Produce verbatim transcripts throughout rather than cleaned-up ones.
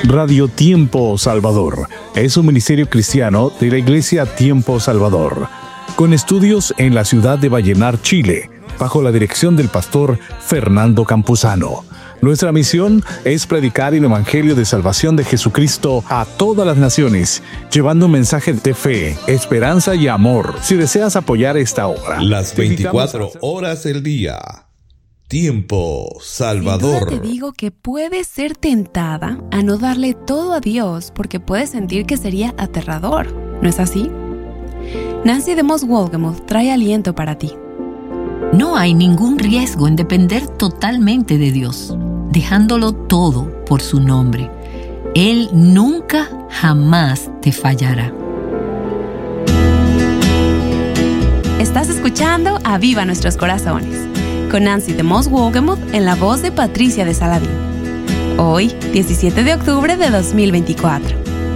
Radio Tiempo Salvador es un ministerio cristiano de la Iglesia Tiempo Salvador, con estudios en la ciudad de Vallenar, Chile, bajo la dirección del pastor Fernando Campuzano. Nuestra misión es predicar el Evangelio de salvación de Jesucristo a todas las naciones, llevando un mensaje de fe, esperanza y amor. Si deseas apoyar esta obra, las veinticuatro horas del día. Tiempo Salvador. Sin duda te digo que puedes ser tentada a no darle todo a Dios porque puedes sentir que sería aterrador, ¿no es así? Nancy DeMoss Wolgemuth trae aliento para ti. No hay ningún riesgo en depender totalmente de Dios, dejándolo todo por su nombre. Él nunca, jamás te fallará. Estás escuchando Aviva Nuestros Corazones, con Nancy DeMoss Wolgemuth en la voz de Patricia de Saladín. Hoy, diecisiete de octubre de dos mil veinticuatro.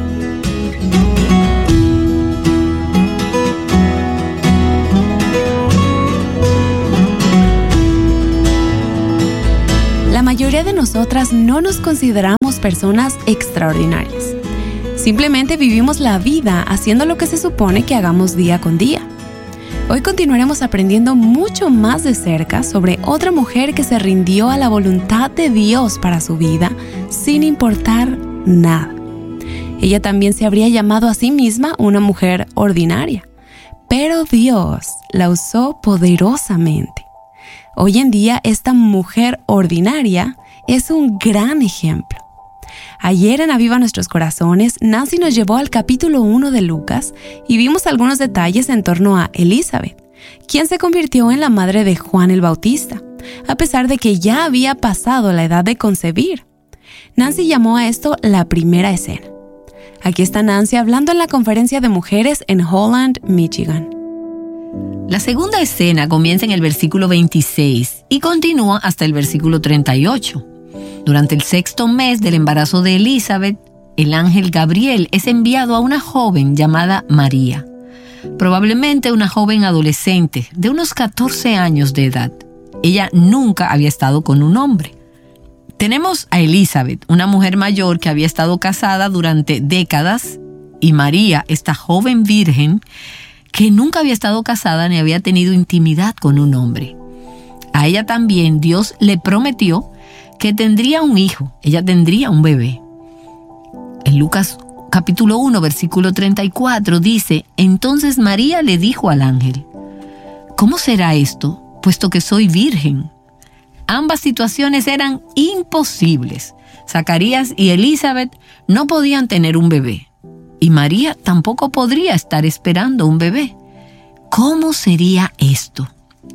La mayoría de nosotras no nos consideramos personas extraordinarias. Simplemente vivimos la vida haciendo lo que se supone que hagamos día con día. Hoy continuaremos aprendiendo mucho más de cerca sobre otra mujer que se rindió a la voluntad de Dios para su vida sin importar nada. Ella también se habría llamado a sí misma una mujer ordinaria, pero Dios la usó poderosamente. Hoy en día esta mujer ordinaria es un gran ejemplo. Ayer en Aviva Nuestros Corazones, Nancy nos llevó al capítulo uno de Lucas y vimos algunos detalles en torno a Elizabeth, quien se convirtió en la madre de Juan el Bautista, a pesar de que ya había pasado la edad de concebir. Nancy llamó a esto la primera escena. Aquí está Nancy hablando en la conferencia de mujeres en Holland, Michigan. La segunda escena comienza en el versículo veintiséis y continúa hasta el versículo treinta y ocho. Durante el sexto mes del embarazo de Elizabeth, el ángel Gabriel es enviado a una joven llamada María, probablemente una joven adolescente de unos catorce años de edad. Ella nunca había estado con un hombre. Tenemos a Elizabeth, una mujer mayor que había estado casada durante décadas, y María, esta joven virgen, que nunca había estado casada ni había tenido intimidad con un hombre. A ella también Dios le prometió que tendría un hijo, ella tendría un bebé. En Lucas capítulo uno, versículo treinta y cuatro dice: entonces María le dijo al ángel: ¿cómo será esto, puesto que soy virgen? Ambas situaciones eran imposibles. Zacarías y Elizabeth no podían tener un bebé, y María tampoco podría estar esperando un bebé. ¿Cómo sería esto?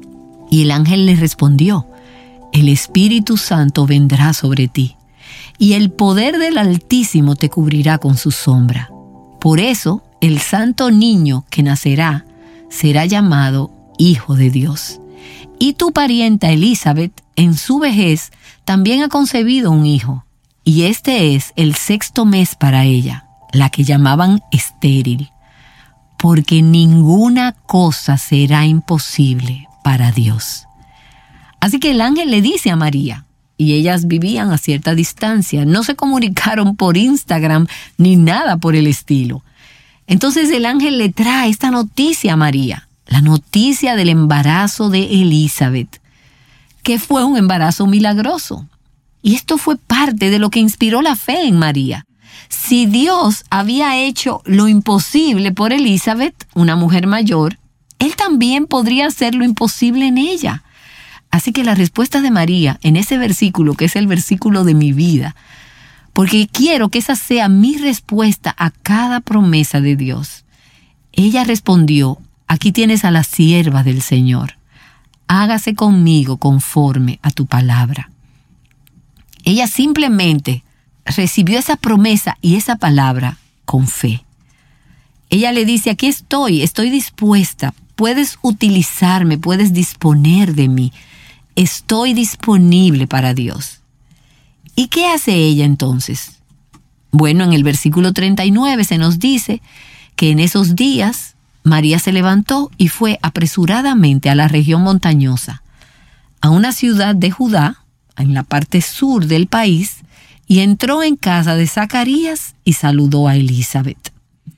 Y el ángel le respondió: el Espíritu Santo vendrá sobre ti, y el poder del Altísimo te cubrirá con su sombra. Por eso, el santo niño que nacerá será llamado Hijo de Dios. Y tu parienta Elizabeth, en su vejez, también ha concebido un hijo, y este es el sexto mes para ella, la que llamaban estéril, porque ninguna cosa será imposible para Dios. Así que el ángel le dice a María, y ellas vivían a cierta distancia, no se comunicaron por Instagram ni nada por el estilo. Entonces el ángel le trae esta noticia a María, la noticia del embarazo de Elizabeth, que fue un embarazo milagroso. Y esto fue parte de lo que inspiró la fe en María. Si Dios había hecho lo imposible por Elizabeth, una mujer mayor, Él también podría hacer lo imposible en ella. Así que la respuesta de María en ese versículo, que es el versículo de mi vida, porque quiero que esa sea mi respuesta a cada promesa de Dios. Ella respondió: aquí tienes a la sierva del Señor. Hágase conmigo conforme a tu palabra. Ella simplemente recibió esa promesa y esa palabra con fe. Ella le dice: aquí estoy, estoy dispuesta, puedes utilizarme, puedes disponer de mí. Estoy disponible para Dios. ¿Y qué hace ella entonces? Bueno, en el versículo treinta y nueve se nos dice que en esos días María se levantó y fue apresuradamente a la región montañosa, a una ciudad de Judá, en la parte sur del país, y entró en casa de Zacarías y saludó a Elizabeth.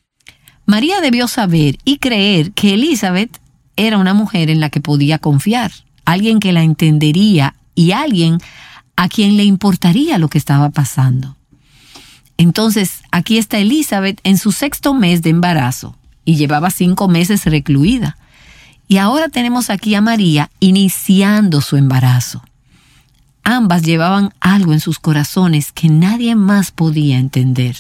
María debió saber y creer que Elizabeth era una mujer en la que podía confiar, alguien que la entendería y alguien a quien le importaría lo que estaba pasando. Entonces, aquí está Elizabeth en su sexto mes de embarazo y llevaba cinco meses recluida. Y ahora tenemos aquí a María iniciando su embarazo. Ambas llevaban algo en sus corazones que nadie más podía entender.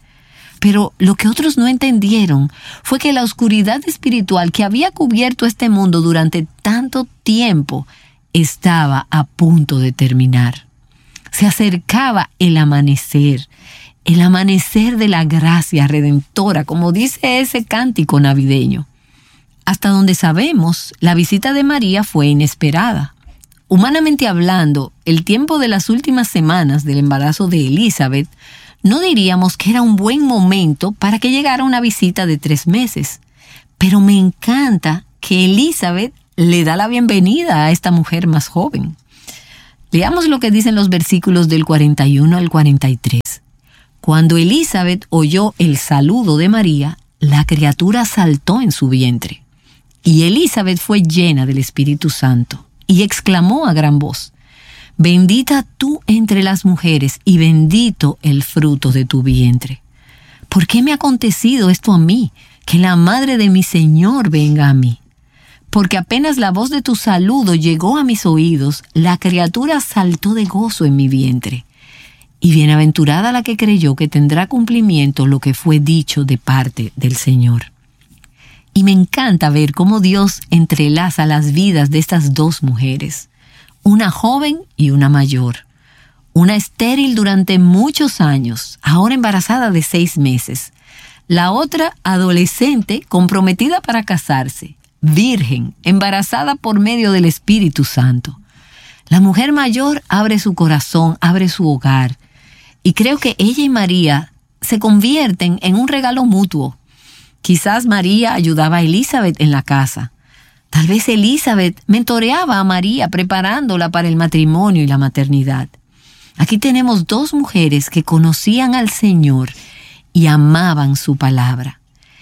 Pero lo que otros no entendieron fue que la oscuridad espiritual que había cubierto este mundo durante tanto tiempo estaba a punto de terminar. Se acercaba el amanecer, el amanecer de la gracia redentora, como dice ese cántico navideño. Hasta donde sabemos, la visita de María fue inesperada. Humanamente hablando, el tiempo de las últimas semanas del embarazo de Elizabeth, no diríamos que era un buen momento para que llegara una visita de tres meses. Pero me encanta que Elizabeth le da la bienvenida a esta mujer más joven. Leamos lo que dicen los versículos del cuarenta y uno al cuarenta y tres. Cuando Elizabeth oyó el saludo de María, la criatura saltó en su vientre. Y Elizabeth fue llena del Espíritu Santo y exclamó a gran voz: Bendita tú entre las mujeres y bendito el fruto de tu vientre. ¿Por qué me ha acontecido esto a mí, que la madre de mi Señor venga a mí? Porque apenas la voz de tu saludo llegó a mis oídos, la criatura saltó de gozo en mi vientre. Y bienaventurada la que creyó que tendrá cumplimiento lo que fue dicho de parte del Señor. Y me encanta ver cómo Dios entrelaza las vidas de estas dos mujeres, una joven y una mayor, una estéril durante muchos años, ahora embarazada de seis meses, la otra adolescente comprometida para casarse, virgen, embarazada por medio del Espíritu Santo. La mujer mayor abre su corazón, abre su hogar, y creo que ella y María se convierten en un regalo mutuo. Quizás María ayudaba a Elizabeth en la casa. Tal vez Elizabeth mentoreaba a María preparándola para el matrimonio y la maternidad. Aquí tenemos dos mujeres que conocían al Señor y amaban su palabra.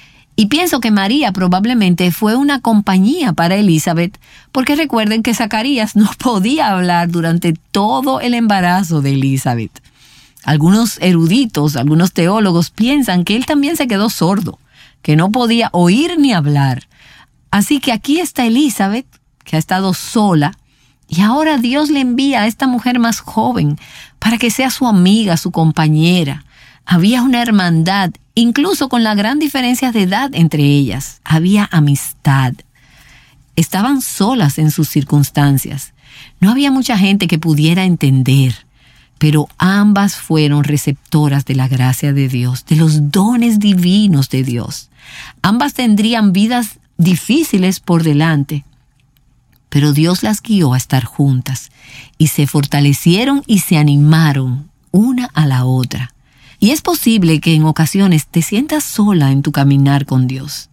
Y pienso que María probablemente fue una compañía para Elizabeth, porque recuerden que Zacarías no podía hablar durante todo el embarazo de Elizabeth. Algunos eruditos, algunos teólogos piensan que él también se quedó sordo, que no podía oír ni hablar. Así que aquí está Elizabeth, que ha estado sola, y ahora Dios le envía a esta mujer más joven para que sea su amiga, su compañera. Había una hermandad, incluso con la gran diferencia de edad entre ellas. Había amistad. Estaban solas en sus circunstancias. No había mucha gente que pudiera entender. Pero ambas fueron receptoras de la gracia de Dios, de los dones divinos de Dios. Ambas tendrían vidas difíciles por delante, pero Dios las guió a estar juntas y se fortalecieron y se animaron una a la otra. Y es posible que en ocasiones te sientas sola en tu caminar con Dios.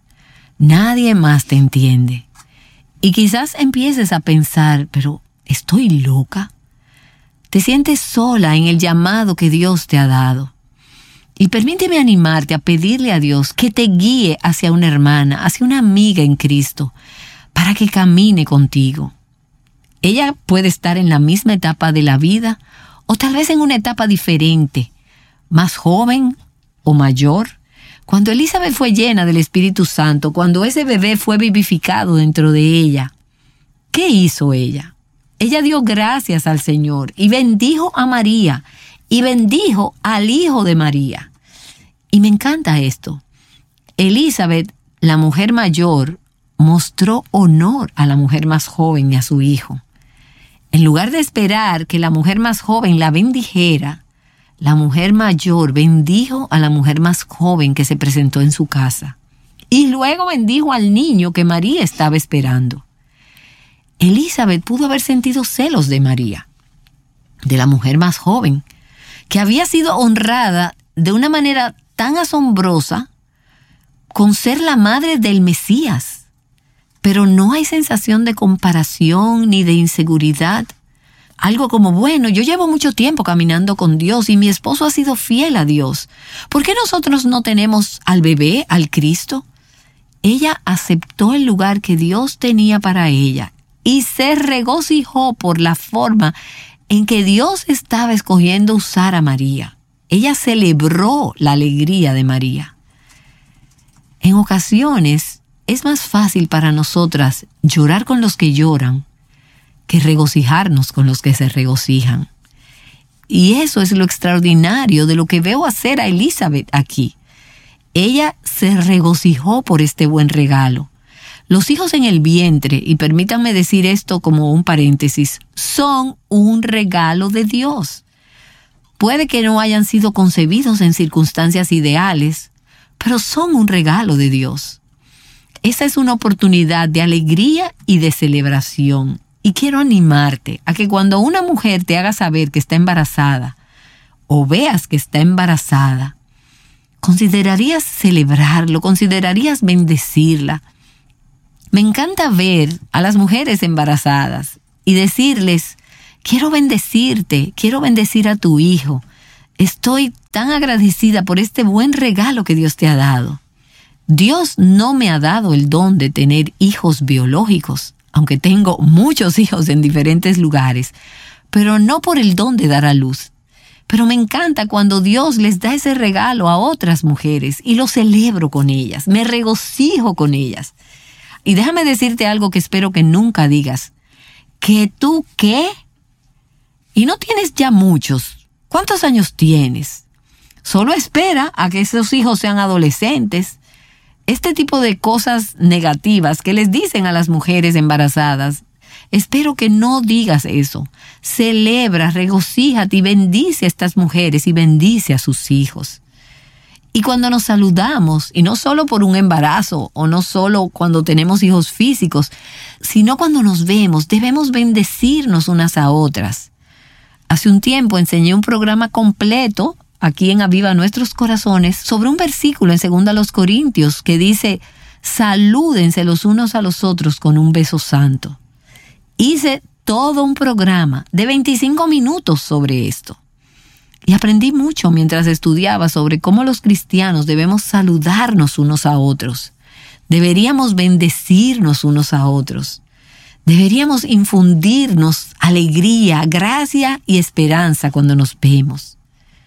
Nadie más te entiende. Y quizás empieces a pensar, pero ¿estoy loca? Te sientes sola en el llamado que Dios te ha dado. Y permíteme animarte a pedirle a Dios que te guíe hacia una hermana, hacia una amiga en Cristo, para que camine contigo. Ella puede estar en la misma etapa de la vida o tal vez en una etapa diferente, más joven o mayor. Cuando Elizabeth fue llena del Espíritu Santo, cuando ese bebé fue vivificado dentro de ella, ¿qué hizo ella? Ella dio gracias al Señor y bendijo a María y bendijo al hijo de María. Y me encanta esto. Elizabeth, la mujer mayor, mostró honor a la mujer más joven y a su hijo. En lugar de esperar que la mujer más joven la bendijera, la mujer mayor bendijo a la mujer más joven que se presentó en su casa. Y luego bendijo al niño que María estaba esperando. Elizabeth pudo haber sentido celos de María, de la mujer más joven, que había sido honrada de una manera tan asombrosa con ser la madre del Mesías. Pero no hay sensación de comparación ni de inseguridad. algo como, bueno, yo llevo mucho tiempo caminando con Dios y mi esposo ha sido fiel a Dios. ¿Por qué nosotros no tenemos al bebé, al Cristo? Ella aceptó el lugar que Dios tenía para ella y se regocijó por la forma en que Dios estaba escogiendo usar a María. Ella celebró la alegría de María. En ocasiones es más fácil para nosotras llorar con los que lloran que regocijarnos con los que se regocijan. Y eso es lo extraordinario de lo que veo hacer a Elizabeth aquí. Ella se regocijó por este buen regalo. Los hijos en el vientre, y permítanme decir esto como un paréntesis, son un regalo de Dios. Puede que no hayan sido concebidos en circunstancias ideales, pero son un regalo de Dios. Esa es una oportunidad de alegría y de celebración. Y quiero animarte a que cuando una mujer te haga saber que está embarazada o veas que está embarazada, considerarías celebrarlo, considerarías bendecirla. Me encanta ver a las mujeres embarazadas y decirles, quiero bendecirte, quiero bendecir a tu hijo. Estoy tan agradecida por este buen regalo que Dios te ha dado. Dios no me ha dado el don de tener hijos biológicos, aunque tengo muchos hijos en diferentes lugares, pero no por el don de dar a luz. Pero me encanta cuando Dios les da ese regalo a otras mujeres y lo celebro con ellas, me regocijo con ellas. Y déjame decirte algo que espero que nunca digas. ¿Que tú qué? Y no tienes ya muchos. ¿Cuántos años tienes? Solo espera a que esos hijos sean adolescentes. Este tipo de cosas negativas que les dicen a las mujeres embarazadas, espero que no digas eso. Celebra, regocíjate y bendice a estas mujeres y bendice a sus hijos. Y cuando nos saludamos, y no solo por un embarazo, o no solo cuando tenemos hijos físicos, sino cuando nos vemos, debemos bendecirnos unas a otras. Hace un tiempo enseñé un programa completo aquí en Aviva Nuestros Corazones, sobre un versículo en Segunda los Corintios que dice, salúdense los unos a los otros con un beso santo. Hice todo un programa de veinticinco minutos sobre esto. Y aprendí mucho mientras estudiaba sobre cómo los cristianos debemos saludarnos unos a otros. Deberíamos bendecirnos unos a otros. Deberíamos infundirnos alegría, gracia y esperanza cuando nos vemos.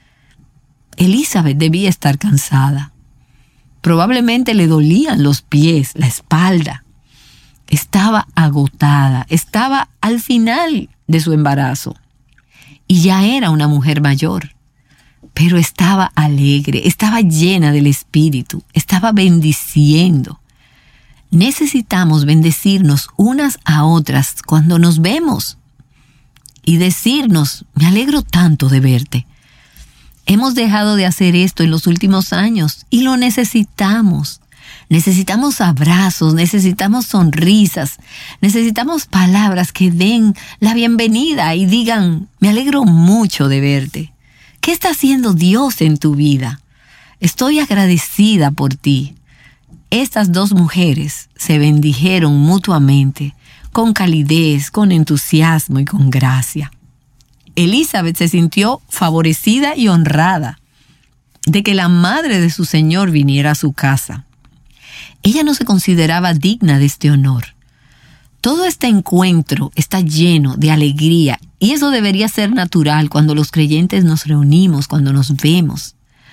Elizabeth debía estar cansada. Probablemente le dolían los pies, la espalda. Estaba agotada, estaba al final de su embarazo. Y ya era una mujer mayor. Pero estaba alegre, estaba llena del Espíritu, estaba bendiciendo. Necesitamos bendecirnos unas a otras cuando nos vemos. Y decirnos, me alegro tanto de verte. Hemos dejado de hacer esto en los últimos años y lo necesitamos. Necesitamos abrazos, necesitamos sonrisas, necesitamos palabras que den la bienvenida y digan, me alegro mucho de verte. ¿Qué está haciendo Dios en tu vida? Estoy agradecida por ti. Estas dos mujeres se bendijeron mutuamente, con calidez, con entusiasmo y con gracia. Elizabeth se sintió favorecida y honrada de que la madre de su Señor viniera a su casa. Ella no se consideraba digna de este honor. Todo este encuentro está lleno de alegría y eso debería ser natural cuando los creyentes nos reunimos, cuando nos vemos.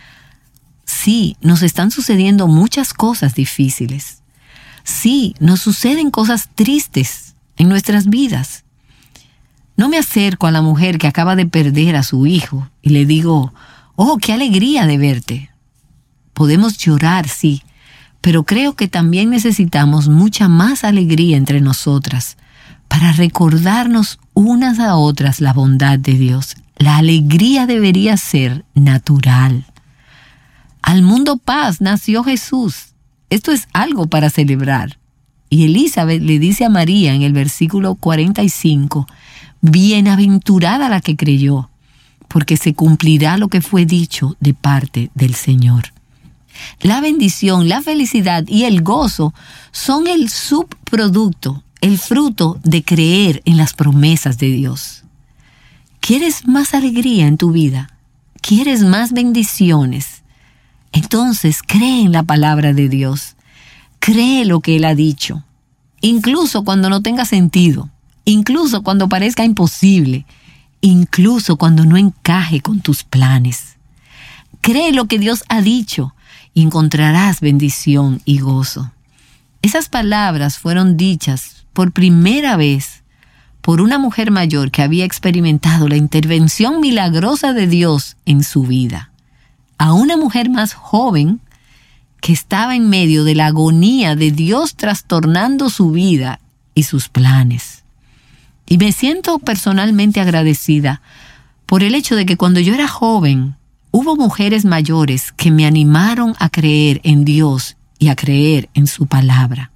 Sí, nos están sucediendo muchas cosas difíciles. Sí, nos suceden cosas tristes en nuestras vidas. No me acerco a la mujer que acaba de perder a su hijo y le digo, oh, qué alegría de verte. Podemos llorar, sí, pero creo que también necesitamos mucha más alegría entre nosotras para recordarnos unas a otras la bondad de Dios. La alegría debería ser natural. Al mundo paz nació Jesús. Esto es algo para celebrar. Y Elizabeth le dice a María en el versículo cuarenta y cinco, bienaventurada la que creyó, porque se cumplirá lo que fue dicho de parte del Señor. La bendición, la felicidad y el gozo son el subproducto, el fruto de creer en las promesas de Dios. ¿Quieres más alegría en tu vida? ¿Quieres más bendiciones? Entonces cree en la palabra de Dios. Cree lo que Él ha dicho. Incluso cuando no tenga sentido. Incluso cuando parezca imposible. Incluso cuando no encaje con tus planes. Cree lo que Dios ha dicho y encontrarás bendición y gozo. Esas palabras fueron dichas por primera vez por una mujer mayor que había experimentado la intervención milagrosa de Dios en su vida. A una mujer más joven que estaba en medio de la agonía de Dios trastornando su vida y sus planes. Y me siento personalmente agradecida por el hecho de que cuando yo era joven, hubo mujeres mayores que me animaron a creer en Dios y a creer en su palabra.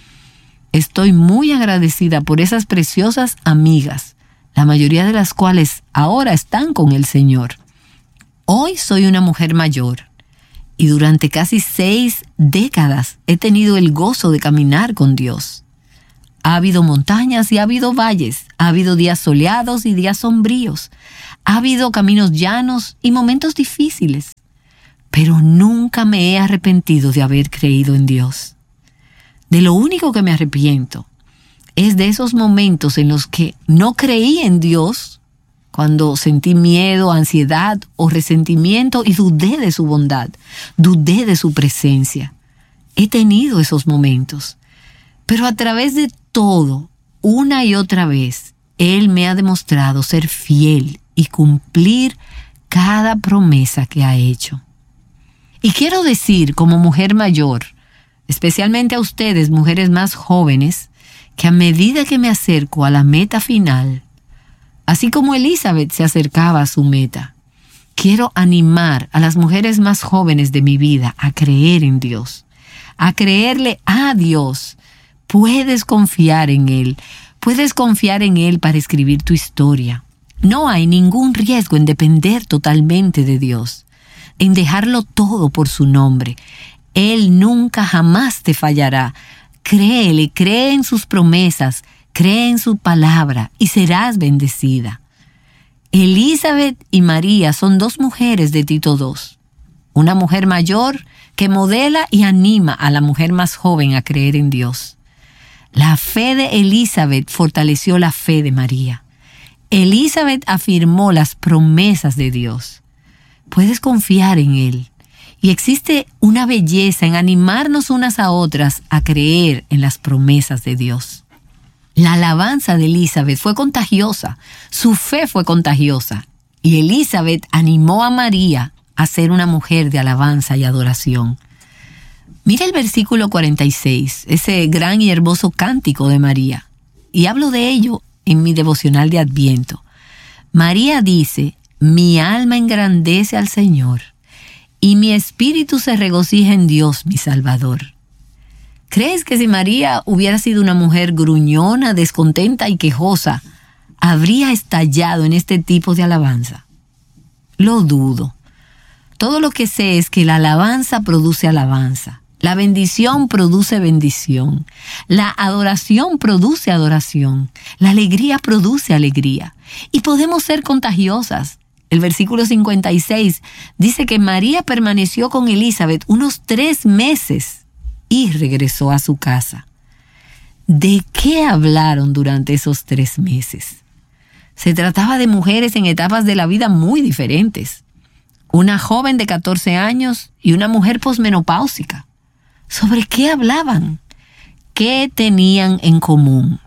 Estoy muy agradecida por esas preciosas amigas, la mayoría de las cuales ahora están con el Señor. Hoy soy una mujer mayor y durante casi seis décadas he tenido el gozo de caminar con Dios. Ha habido montañas y ha habido valles, ha habido días soleados y días sombríos, ha habido caminos llanos y momentos difíciles, pero nunca me he arrepentido de haber creído en Dios. De lo único que me arrepiento es de esos momentos en los que no creí en Dios, cuando sentí miedo, ansiedad o resentimiento y dudé de su bondad, dudé de su presencia. He tenido esos momentos, pero a través de todo, una y otra vez, Él me ha demostrado ser fiel y cumplir cada promesa que ha hecho. Y quiero decir, como mujer mayor, especialmente a ustedes, mujeres más jóvenes, que a medida que me acerco a la meta final, así como Elizabeth se acercaba a su meta, quiero animar a las mujeres más jóvenes de mi vida a creer en Dios, a creerle a Dios. Puedes confiar en Él, puedes confiar en Él para escribir tu historia. No hay ningún riesgo en depender totalmente de Dios, en dejarlo todo por su nombre. Él nunca jamás te fallará. Créele, cree en sus promesas, cree en su palabra y serás bendecida. Elizabeth y María son dos mujeres de Tito dos. Una mujer mayor que modela y anima a la mujer más joven a creer en Dios. La fe de Elizabeth fortaleció la fe de María. Elizabeth afirmó las promesas de Dios. Puedes confiar en Él. Y existe una belleza en animarnos unas a otras a creer en las promesas de Dios. La alabanza de Elizabeth fue contagiosa, su fe fue contagiosa, y Elizabeth animó a María a ser una mujer de alabanza y adoración. Mira el versículo cuarenta y seis, ese gran y hermoso cántico de María, y hablo de ello en mi devocional de Adviento. María dice: mi alma engrandece al Señor, y mi espíritu se regocija en Dios, mi Salvador. ¿Crees que si María hubiera sido una mujer gruñona, descontenta y quejosa, habría estallado en este tipo de alabanza? Lo dudo. Todo lo que sé es que la alabanza produce alabanza. La bendición produce bendición. La adoración produce adoración. La alegría produce alegría. Y podemos ser contagiosas. El versículo cincuenta y seis dice que María permaneció con Elizabeth unos tres meses y regresó a su casa. ¿De qué hablaron durante esos tres meses? Se trataba de mujeres en etapas de la vida muy diferentes. Una joven de catorce años y una mujer posmenopáusica. ¿Sobre qué hablaban? ¿Qué tenían en común?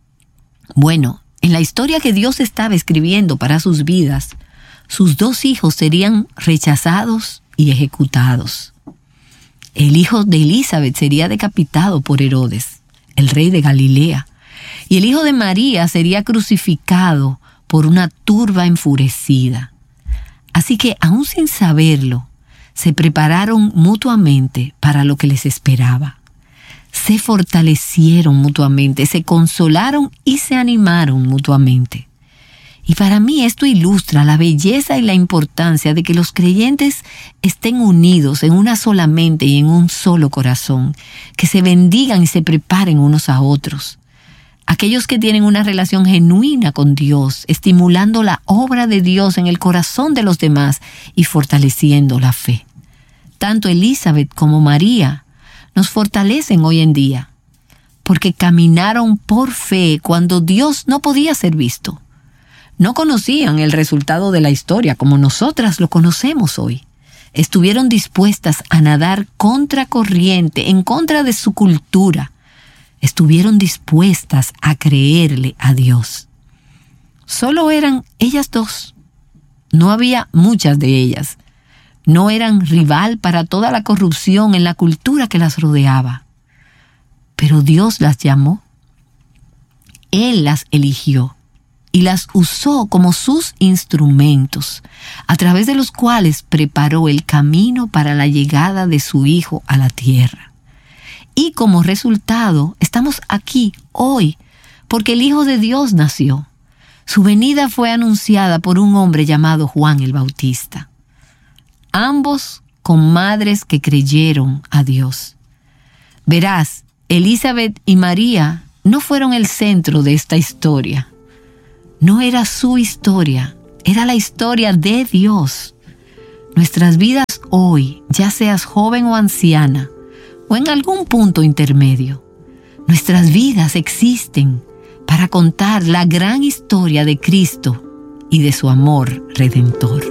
Bueno, en la historia que Dios estaba escribiendo para sus vidas, sus dos hijos serían rechazados y ejecutados. El hijo de Elizabeth sería decapitado por Herodes, el rey de Galilea, y el hijo de María sería crucificado por una turba enfurecida. Así que, aún sin saberlo, se prepararon mutuamente para lo que les esperaba. Se fortalecieron mutuamente, se consolaron y se animaron mutuamente. Y para mí esto ilustra la belleza y la importancia de que los creyentes estén unidos en una sola mente y en un solo corazón, que se bendigan y se preparen unos a otros. Aquellos que tienen una relación genuina con Dios, estimulando la obra de Dios en el corazón de los demás y fortaleciendo la fe. Tanto Elizabeth como María nos fortalecen hoy en día, porque caminaron por fe cuando Dios no podía ser visto. No conocían el resultado de la historia como nosotras lo conocemos hoy. Estuvieron dispuestas a nadar contracorriente, en contra de su cultura. Estuvieron dispuestas a creerle a Dios. Solo eran ellas dos. No había muchas de ellas. No eran rival para toda la corrupción en la cultura que las rodeaba. Pero Dios las llamó. Él las eligió y las usó como sus instrumentos, a través de los cuales preparó el camino para la llegada de su Hijo a la tierra. Y como resultado, estamos aquí hoy, porque el Hijo de Dios nació. Su venida fue anunciada por un hombre llamado Juan el Bautista. Ambos con madres que creyeron a Dios. Verás, Elizabeth y María no fueron el centro de esta historia. No era su historia, era la historia de Dios. Nuestras vidas hoy, ya seas joven o anciana, o en algún punto intermedio, nuestras vidas existen para contar la gran historia de Cristo y de su amor redentor.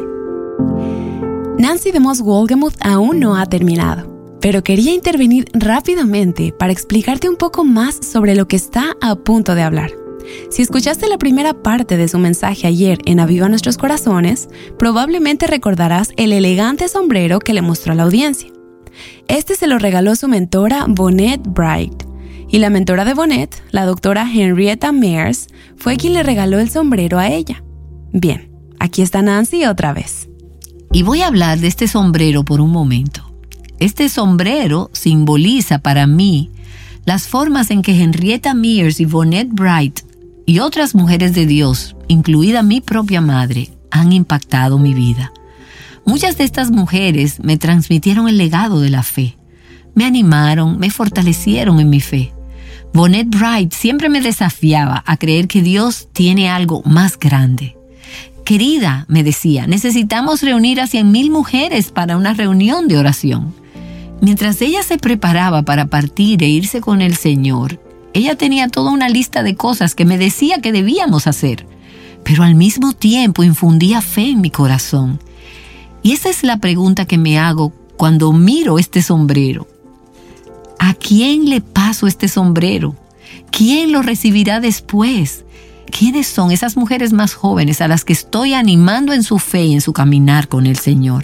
Nancy DeMoss Wolgemuth aún no ha terminado, pero quería intervenir rápidamente para explicarte un poco más sobre lo que está a punto de hablar. Si escuchaste la primera parte de su mensaje ayer en Aviva Nuestros Corazones, probablemente recordarás el elegante sombrero que le mostró a la audiencia. Este se lo regaló su mentora Bonnet Bright, y la mentora de Bonnet, la doctora Henrietta Mears, fue quien le regaló el sombrero a ella. Bien, aquí está Nancy otra vez. Y voy a hablar de este sombrero por un momento. Este sombrero simboliza para mí las formas en que Henrietta Mears y Bonnet Bright y otras mujeres de Dios, incluida mi propia madre, han impactado mi vida. Muchas de estas mujeres me transmitieron el legado de la fe. Me animaron, me fortalecieron en mi fe. Bonnet Bright siempre me desafiaba a creer que Dios tiene algo más grande. Querida, me decía, necesitamos reunir a cien mil mujeres para una reunión de oración. Mientras ella se preparaba para partir e irse con el Señor, ella tenía toda una lista de cosas que me decía que debíamos hacer, pero al mismo tiempo infundía fe en mi corazón. Y esa es la pregunta que me hago cuando miro este sombrero. ¿A quién le paso este sombrero? ¿Quién lo recibirá después? ¿Quiénes son esas mujeres más jóvenes a las que estoy animando en su fe y en su caminar con el Señor?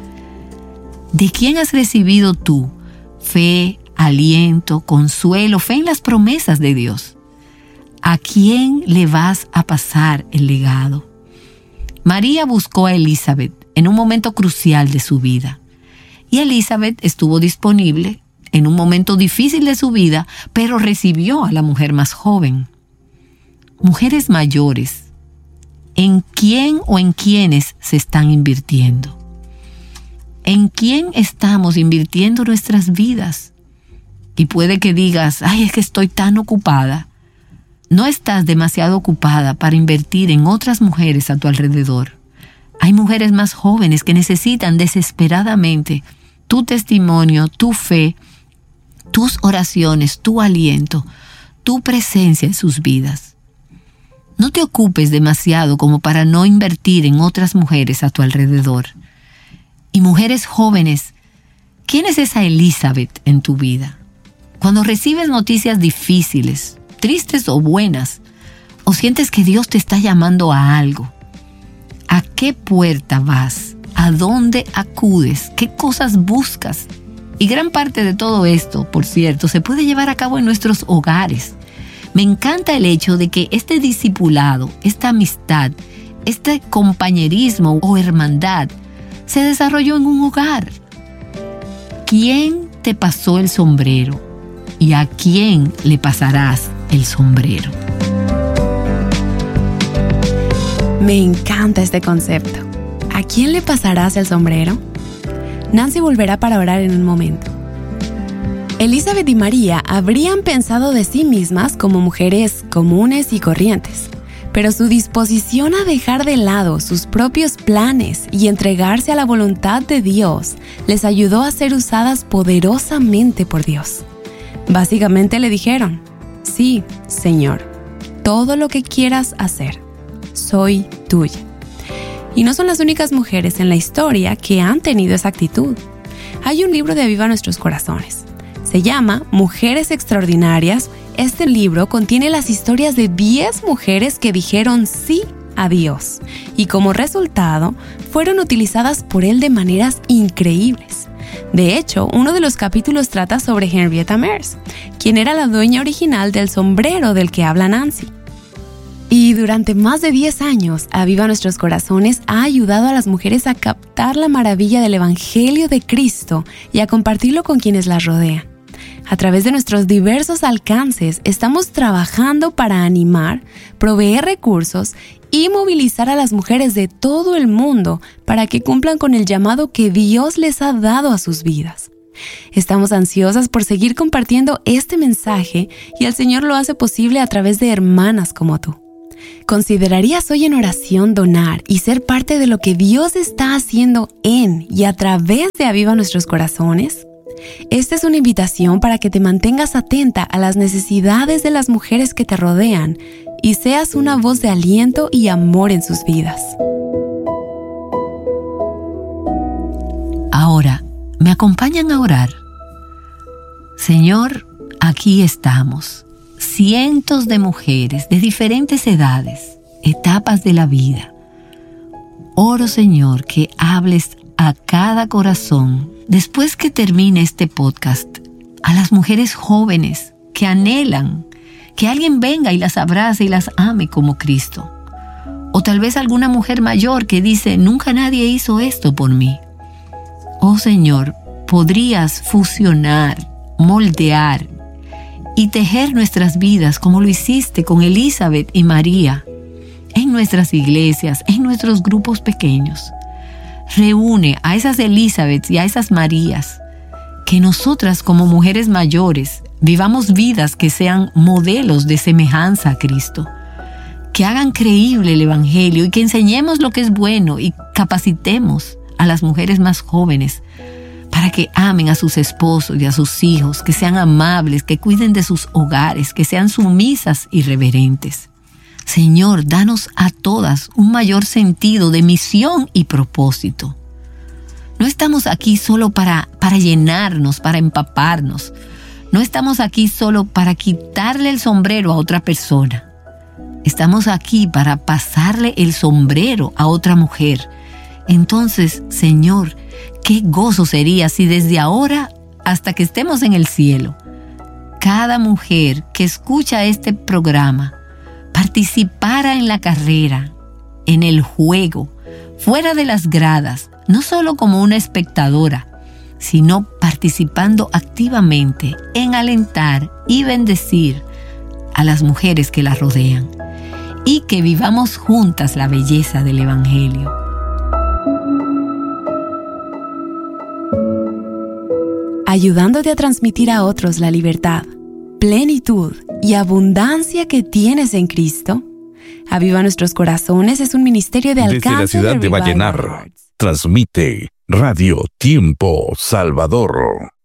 ¿De quién has recibido tú fe, aliento, consuelo, fe en las promesas de Dios? ¿A quién le vas a pasar el legado? María buscó a Elizabeth en un momento crucial de su vida. Y Elizabeth estuvo disponible en un momento difícil de su vida, pero recibió a la mujer más joven. Mujeres mayores, ¿en quién o en quiénes se están invirtiendo? ¿En quién estamos invirtiendo nuestras vidas? Y puede que digas, ay, es que estoy tan ocupada. No estás demasiado ocupada para invertir en otras mujeres a tu alrededor. Hay mujeres más jóvenes que necesitan desesperadamente tu testimonio, tu fe, tus oraciones, tu aliento, tu presencia en sus vidas. No te ocupes demasiado como para no invertir en otras mujeres a tu alrededor. Y mujeres jóvenes, ¿quién es esa Elizabeth en tu vida? Cuando recibes noticias difíciles, tristes o buenas, o sientes que Dios te está llamando a algo, ¿a qué puerta vas? ¿A dónde acudes? ¿Qué cosas buscas? Y gran parte de todo esto, por cierto, se puede llevar a cabo en nuestros hogares. Me encanta el hecho de que este discipulado, esta amistad, este compañerismo o hermandad se desarrolló en un hogar. ¿Quién te pasó el sombrero? ¿Y a quién le pasarás el sombrero? Me encanta este concepto. ¿A quién le pasarás el sombrero? Nancy volverá para orar en un momento. Elizabeth y María habrían pensado de sí mismas como mujeres comunes y corrientes, pero su disposición a dejar de lado sus propios planes y entregarse a la voluntad de Dios les ayudó a ser usadas poderosamente por Dios. Básicamente le dijeron: sí, Señor, todo lo que quieras hacer, soy tuya. Y no son las únicas mujeres en la historia que han tenido esa actitud. Hay un libro de Aviva Nuestros Corazones. Se llama Mujeres Extraordinarias. Este libro contiene las historias de diez mujeres que dijeron sí a Dios y como resultado fueron utilizadas por Él de maneras increíbles. De hecho, uno de los capítulos trata sobre Henrietta Mears, quien era la dueña original del sombrero del que habla Nancy. Y durante más de diez años, Aviva Nuestros Corazones ha ayudado a las mujeres a captar la maravilla del Evangelio de Cristo y a compartirlo con quienes las rodean. A través de nuestros diversos alcances, estamos trabajando para animar, proveer recursos y movilizar a las mujeres de todo el mundo para que cumplan con el llamado que Dios les ha dado a sus vidas. Estamos ansiosas por seguir compartiendo este mensaje y el Señor lo hace posible a través de hermanas como tú. ¿Considerarías hoy en oración donar y ser parte de lo que Dios está haciendo en y a través de Aviva Nuestros Corazones? Esta es una invitación para que te mantengas atenta a las necesidades de las mujeres que te rodean y seas una voz de aliento y amor en sus vidas. Ahora, ¿me acompañan a orar? Señor, aquí estamos, cientos de mujeres de diferentes edades, etapas de la vida. Oro, Señor, que hables a cada corazón después que termine este podcast, a las mujeres jóvenes que anhelan que alguien venga y las abrace y las ame como Cristo. O tal vez alguna mujer mayor que dice: nunca nadie hizo esto por mí. Oh Señor, podrías fusionar, moldear y tejer nuestras vidas como lo hiciste con Elizabeth y María, en nuestras iglesias, en nuestros grupos pequeños. Reúne a esas Elizabeths y a esas Marías, que nosotras como mujeres mayores vivamos vidas que sean modelos de semejanza a Cristo, que hagan creíble el Evangelio y que enseñemos lo que es bueno y capacitemos a las mujeres más jóvenes para que amen a sus esposos y a sus hijos, que sean amables, que cuiden de sus hogares, que sean sumisas y reverentes. Señor, danos a todas un mayor sentido de misión y propósito. No estamos aquí solo para, para llenarnos, para empaparnos. No estamos aquí solo para quitarle el sombrero a otra persona. Estamos aquí para pasarle el sombrero a otra mujer. Entonces, Señor, qué gozo sería si desde ahora hasta que estemos en el cielo, cada mujer que escucha este programa participara en la carrera, en el juego, fuera de las gradas, no solo como una espectadora, sino participando activamente en alentar y bendecir a las mujeres que la rodean, y que vivamos juntas la belleza del Evangelio. Ayudándote a transmitir a otros la libertad, plenitud y abundancia que tienes en Cristo, Aviva Nuestros Corazones es un ministerio de alcance. Desde la ciudad de, de Vallenar, transmite Radio Tiempo Salvador.